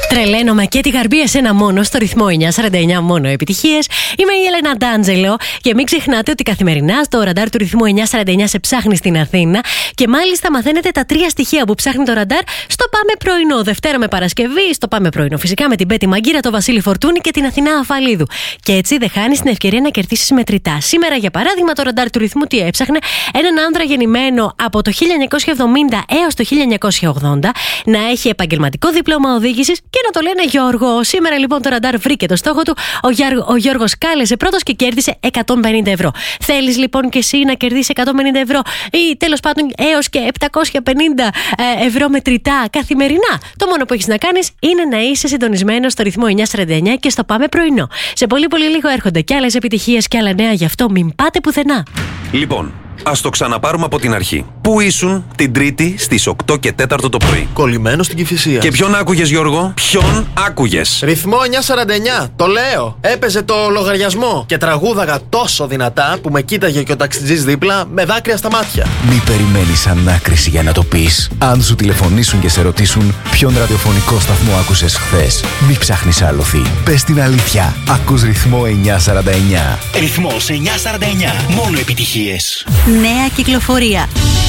Τρελαίνομαι και τη γαρμπή εσένα μόνο στο ρυθμό 949 μόνο επιτυχίες. Είμαι η Έλενα Ντάντζελο και μην ξεχνάτε ότι καθημερινά στο ραντάρ του ρυθμού 949 σε ψάχνει στην Αθήνα και μάλιστα μαθαίνετε τα 3 στοιχεία που ψάχνει το ραντάρ στο Πάμε Πρωινό. Δευτέρα με Παρασκευή, στο Πάμε Πρωινό. Φυσικά με την Πέτη Μαγκύρα, τον Βασίλη Φορτούνη και την Αθηνά Αφαλίδου. Και έτσι δεν χάνεις την ευκαιρία να κερδίσεις μετρητά. Σήμερα, για παράδειγμα, το ραντάρ του ρυθμού τι έψαχνε? Έναν άνδρα γεννημένο από το 1970 έως το 1980, να έχει επαγγελματικό δίπλωμα οδήγησης και να το λένε Γιώργο. Σήμερα λοιπόν το ραντάρ βρήκε το στόχο του. Ο Γιώργος κάλεσε πρώτος και κέρδισε 150 ευρώ. Θέλεις λοιπόν και εσύ να κερδίσεις 150 ευρώ ή τέλος πάντων έως και 750 ευρώ μετρητά καθημερινά? Το μόνο που έχεις να κάνεις είναι να είσαι συντονισμένος στο ρυθμό 949 και στο Πάμε Πρωινό. Σε πολύ λίγο έρχονται και άλλες επιτυχίες και άλλα νέα, γι' αυτό μην πάτε πουθενά. Λοιπόν, ας το ξαναπάρουμε από την αρχή. Πού ήσουν την Τρίτη στις 8 και 4 το πρωί? Κολλημένο στην Κηφισία. Και ποιον άκουγες, Γιώργο? Ποιον άκουγες? Ρυθμό 949, το λέω. Έπαιζε το λογαριασμό και τραγούδαγα τόσο δυνατά που με κοίταγε και ο ταξιτζής δίπλα με δάκρυα στα μάτια. Μη περιμένεις ανάκριση για να το πεις. Αν σου τηλεφωνήσουν και σε ρωτήσουν ποιον ραδιοφωνικό σταθμό άκουσες χθες, μη ψάχνεις άλοθη. Πες την αλήθεια. Ακούς ρυθμό 949. Ρυθμός 949. Μόνο επιτυχίες. Νέα κυκλοφορία.